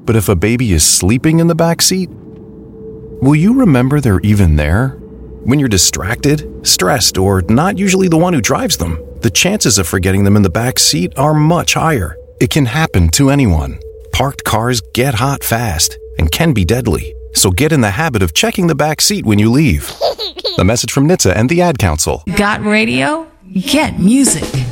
But if a baby is sleeping in the back seat, will you remember they're even there? When you're distracted, stressed, or not usually the one who drives them, the chances of forgetting them in the back seat are much higher. It can happen to anyone. Parked cars get hot fast and can be deadly. So get in the habit of checking the back seat when you leave. A message from NHTSA and the Ad Council. Got radio? Get music.